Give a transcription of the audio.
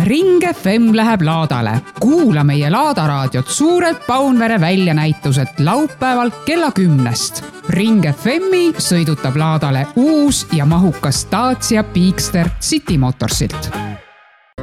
Ring FM läheb laadale. Kuula meie laadaraadiot suurelt Paunvere väljanäituselt laupäeval kella 10. Ring FM-i sõidutab laadale uus ja mahukas Dacia Peakster City Motorsilt.